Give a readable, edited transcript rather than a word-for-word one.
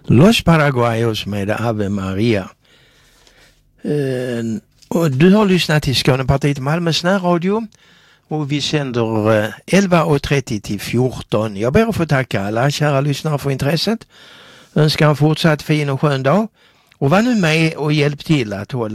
Los Paraguayos med Ave Maria. Och du har lyssnat till Skånepartiet Malmös närradio. Och vi sänder 11.30 till 14. Jag ber att få tacka alla kära lyssnare för intresset. Önskar en fortsatt fin och skön dag. Och var nu med och hjälp till att hålla